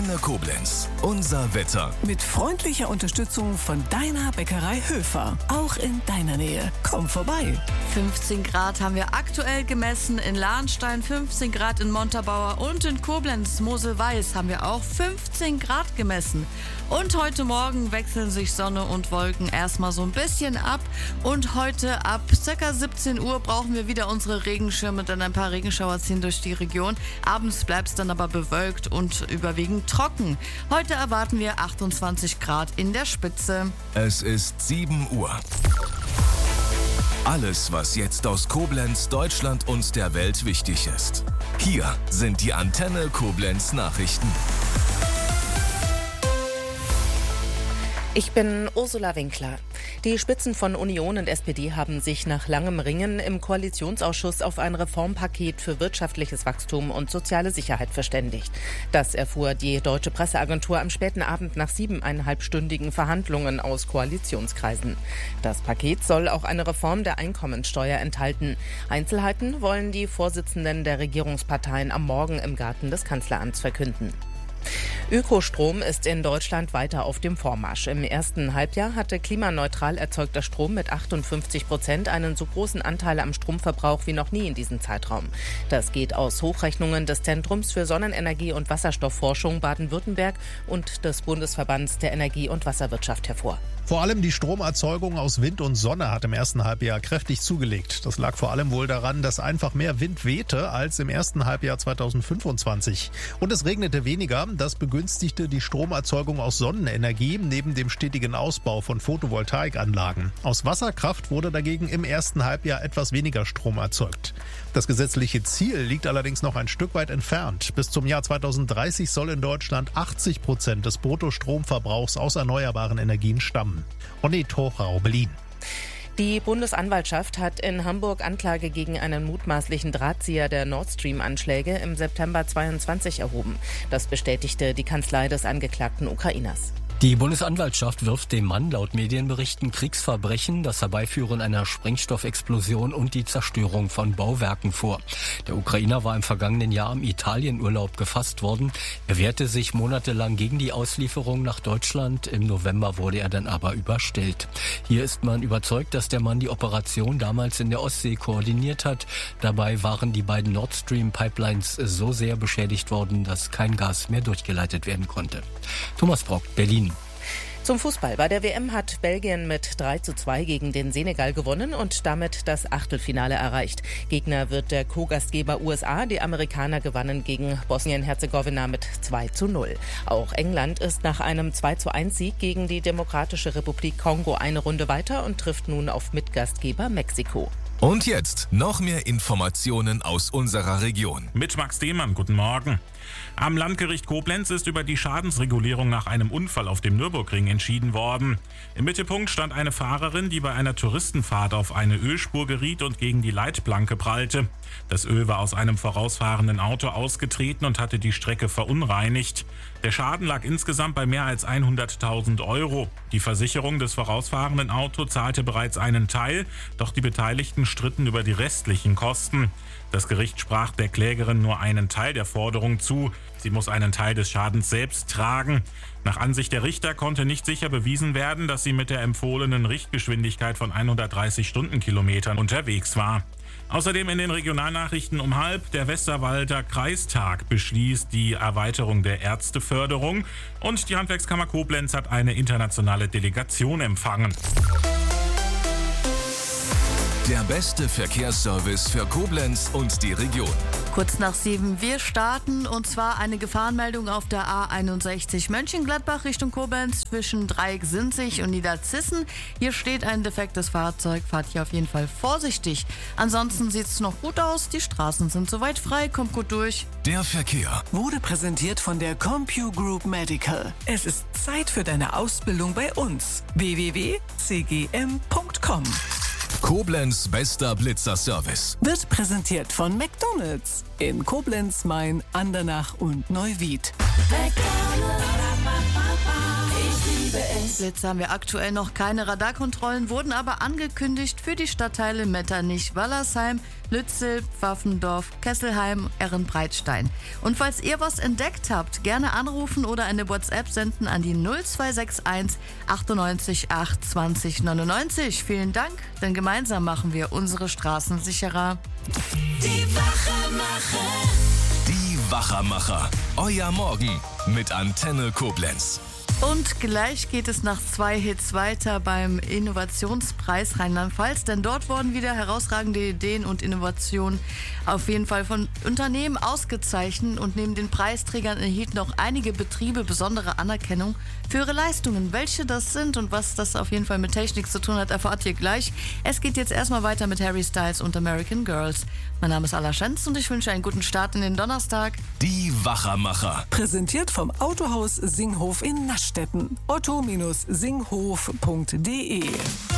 Antenne Koblenz. Unser Wetter. Mit freundlicher Unterstützung von deiner Bäckerei Höfer. Auch in deiner Nähe. Komm vorbei. 15 Grad haben wir aktuell gemessen in Lahnstein, 15 Grad in Montabaur und in Koblenz, Mosel-Weiß haben wir auch 15 Grad gemessen. Und heute Morgen wechseln sich Sonne und Wolken erstmal so ein bisschen ab. Und heute ab ca. 17 Uhr brauchen wir wieder unsere Regenschirme, denn ein paar Regenschauer ziehen durch die Region. Abends bleibt es dann aber bewölkt und überwiegend trocken. Heute erwarten wir 28 Grad in der Spitze. Es ist 7 Uhr. Alles, was jetzt aus Koblenz, Deutschland und der Welt wichtig ist. Hier sind die Antenne Koblenz Nachrichten. Ich bin Ursula Winkler. Die Spitzen von Union und SPD haben sich nach langem Ringen im Koalitionsausschuss auf ein Reformpaket für wirtschaftliches Wachstum und soziale Sicherheit verständigt. Das erfuhr die Deutsche Presseagentur am späten Abend nach 7,5-stündigen Verhandlungen aus Koalitionskreisen. Das Paket soll auch eine Reform der Einkommensteuer enthalten. Einzelheiten wollen die Vorsitzenden der Regierungsparteien am Morgen im Garten des Kanzleramts verkünden. Ökostrom ist in Deutschland weiter auf dem Vormarsch. Im ersten Halbjahr hatte klimaneutral erzeugter Strom mit 58% einen so großen Anteil am Stromverbrauch wie noch nie in diesem Zeitraum. Das geht aus Hochrechnungen des Zentrums für Sonnenenergie und Wasserstoffforschung Baden-Württemberg und des Bundesverbands der Energie- und Wasserwirtschaft hervor. Vor allem die Stromerzeugung aus Wind und Sonne hat im ersten Halbjahr kräftig zugelegt. Das lag vor allem wohl daran, dass einfach mehr Wind wehte als im ersten Halbjahr 2025. Und es regnete weniger. Das begünstigte die Stromerzeugung aus Sonnenenergie neben dem stetigen Ausbau von Photovoltaikanlagen. Aus Wasserkraft wurde dagegen im ersten Halbjahr etwas weniger Strom erzeugt. Das gesetzliche Ziel liegt allerdings noch ein Stück weit entfernt. Bis zum Jahr 2030 soll in Deutschland 80% des Bruttostromverbrauchs aus erneuerbaren Energien stammen. Ronny Torau, Berlin. Die Bundesanwaltschaft hat in Hamburg Anklage gegen einen mutmaßlichen Drahtzieher der Nord Stream-Anschläge im September 2022 erhoben. Das bestätigte die Kanzlei des angeklagten Ukrainers. Die Bundesanwaltschaft wirft dem Mann laut Medienberichten Kriegsverbrechen, das Herbeiführen einer Sprengstoffexplosion und die Zerstörung von Bauwerken vor. Der Ukrainer war im vergangenen Jahr im Italienurlaub gefasst worden. Er wehrte sich monatelang gegen die Auslieferung nach Deutschland. Im November wurde er dann aber überstellt. Hier ist man überzeugt, dass der Mann die Operation damals in der Ostsee koordiniert hat. Dabei waren die beiden Nord Stream Pipelines so sehr beschädigt worden, dass kein Gas mehr durchgeleitet werden konnte. Thomas Brock, Berlin. Zum Fußball. Bei der WM hat Belgien mit 3:2 gegen den Senegal gewonnen und damit das Achtelfinale erreicht. Gegner wird der Co-Gastgeber USA. Die Amerikaner gewannen gegen Bosnien-Herzegowina mit 2:0. Auch England ist nach einem 2:1-Sieg gegen die Demokratische Republik Kongo eine Runde weiter und trifft nun auf Mitgastgeber Mexiko. Und jetzt noch mehr Informationen aus unserer Region. Mit Max Dehmann, guten Morgen. Am Landgericht Koblenz ist über die Schadensregulierung nach einem Unfall auf dem Nürburgring entschieden worden. Im Mittelpunkt stand eine Fahrerin, die bei einer Touristenfahrt auf eine Ölspur geriet und gegen die Leitplanke prallte. Das Öl war aus einem vorausfahrenden Auto ausgetreten und hatte die Strecke verunreinigt. Der Schaden lag insgesamt bei mehr als 100.000 Euro. Die Versicherung des vorausfahrenden Autos zahlte bereits einen Teil, doch die Beteiligten stritten über die restlichen Kosten. Das Gericht sprach der Klägerin nur einen Teil der Forderung zu. Sie muss einen Teil des Schadens selbst tragen. Nach Ansicht der Richter konnte nicht sicher bewiesen werden, dass sie mit der empfohlenen Richtgeschwindigkeit von 130 Stundenkilometern unterwegs war. Außerdem in den Regionalnachrichten um 12:30 der Westerwalder Kreistag beschließt die Erweiterung der Ärzteförderung und die Handwerkskammer Koblenz hat eine internationale Delegation empfangen. Der beste Verkehrsservice für Koblenz und die Region. Kurz nach 7, wir starten und zwar eine Gefahrenmeldung auf der A61 Mönchengladbach Richtung Koblenz zwischen Dreieck-Sinzig und Niederzissen. Hier steht ein defektes Fahrzeug, fahrt hier auf jeden Fall vorsichtig. Ansonsten sieht es noch gut aus, die Straßen sind soweit frei, kommt gut durch. Der Verkehr Wurde präsentiert von der CompuGroup Medical. Es ist Zeit für deine Ausbildung bei uns. www.cgm.com. Koblenz bester Blitzerservice. Wird präsentiert von McDonald's in Koblenz, Main, Andernach und Neuwied. McDonald's, ich liebe Blitze haben wir aktuell noch keine Radarkontrollen, wurden aber angekündigt für die Stadtteile Metternich, Wallersheim, Lützel, Pfaffendorf, Kesselheim, Ehrenbreitstein. Und falls ihr was entdeckt habt, gerne anrufen oder eine WhatsApp senden an die 0261 98 8 20 99. Vielen Dank, denn gemeinsam machen wir unsere Straßen sicherer. Die Wachermacher. Euer Morgen mit Antenne Koblenz. Und gleich geht es nach 2 Hits weiter beim Innovationspreis Rheinland-Pfalz, denn dort wurden wieder herausragende Ideen und Innovationen auf jeden Fall von Unternehmen ausgezeichnet und neben den Preisträgern erhielten auch einige Betriebe besondere Anerkennung für ihre Leistungen. Welche das sind und was das auf jeden Fall mit Technik zu tun hat, erfahrt ihr gleich. Es geht jetzt erstmal weiter mit Harry Styles und American Girls. Mein Name ist Alla Schenz und ich wünsche einen guten Start in den Donnerstag. Die Wachermacher. Präsentiert vom Autohaus Singhof in Naschstetten. otto-singhof.de